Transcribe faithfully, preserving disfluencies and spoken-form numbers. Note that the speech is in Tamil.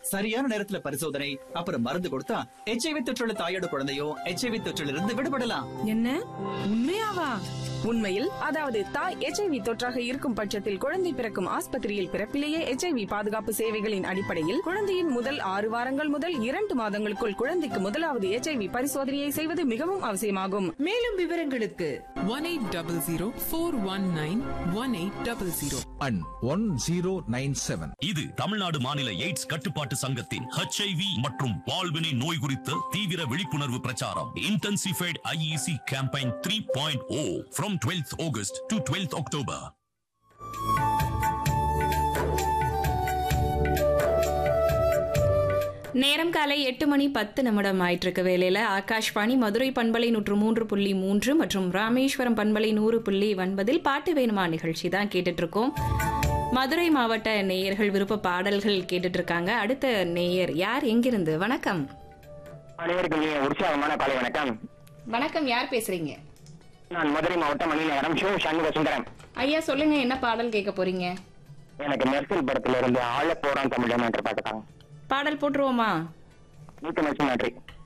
சரியான நேரத்துல பரிசோதனை அப்புறம் மருந்து கொடுத்தா எச்ஐவி தொற்றுள்ள தாயோட குழந்தையோ எச்ஐவி தொற்றில் இருந்து விடுபடலாம். என்ன உண்மையாவா? உண்மையில், அதாவது தாய் எச்ஐவி தொற்றாக இருக்கும் பட்சத்தில் குழந்தை பிறக்கும் ஆஸ்பத்திரியில் பிறப்பிலேயே எச்ஐவி பாதுகாப்பு சேவைகளின் அடிப்படையில் குழந்தையின் முதல் ஆறு வாரங்கள் முதல் இரண்டு மாதங்களுக்குள் குழந்தைக்கு முதலாவது எச்ஐவி பரிசோதனையை செய்வது மிகவும் அவசியமாகும். மேலும் விவரங்களுக்கு one eight zero zero four one nine one eight zero zero and one zero nine seven. இது தமிழ்நாடு மாநில எய்ட்ஸ் கட்டுப்பாட்டு சங்கத்தின் ஹெச்ஐவி மற்றும் பால்வினை நோய் குறித்த தீவிர விழிப்புணர்வு பிரச்சாரம். Intensified IEC campaign three point O from twelfth August to twelfth October. நேரம் காலை எட்டு மணி பத்து நிமிடம் ஆயிட்டிருக்க வேளையில ஆகாஷ்வாணி மதுரை பண்பலை நூற்று மூன்று புள்ளி மூன்று மற்றும் ராமேஸ்வரம் பண்பலை நூறு புள்ளி ஒன்பதில் பாட்டு வேணுமா நிகழ்ச்சி தான் கேட்டுட்டு இருக்கோம். மதுரை மாவட்ட நேயர்கள் விருப்ப பாடல்கள் கேட்டுட்டு இருக்காங்க. அடுத்த நேயர் யார், எங்கிருந்து? வணக்கம். உற்சாகமான காலை வணக்கம். வணக்கம், யார் பேசுறீங்க? நான் மதுரை மாவட்டம் மணிநகரம் ஷோ சண்முக சுந்தரம். ஐயா சொல்லுங்க, என்ன பாடல் கேட்க போறீங்க? எனக்கு மெர்சல் படத்துல இருந்து ஆழ போறான் தமிழன் என்று பாட்டுக்காங்க. பாடல் போட்டுருவோமா? மிக்க நன்றி.